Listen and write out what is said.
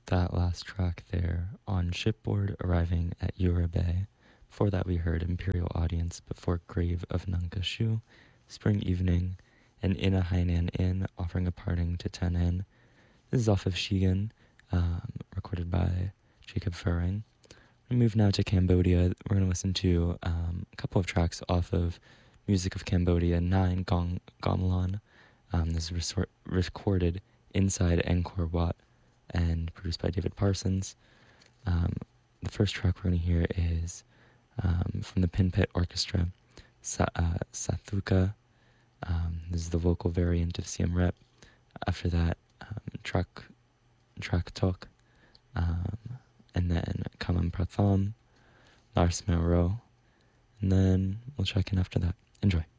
That last track there on Shipboard arriving at Yura Bay. Before that, we heard Imperial Audience before Grave of Nankashu, Spring Evening, and In a Hainan Inn offering a parting to Tenen. This is off of Shigen, recorded by Jacob Furring. We move now to Cambodia. We're going to listen to a couple of tracks off of Music of Cambodia 9 Gamelan. This is recorded inside Angkor Wat and produced by David Parsons. The first track we're going to hear is from the Pin Pit Orchestra, Sathuka. This is the vocal variant of Siem Rep. After that, Trak Tok, and then Kamam Pratham, Lars Melro, and then we'll check in after that. Enjoy.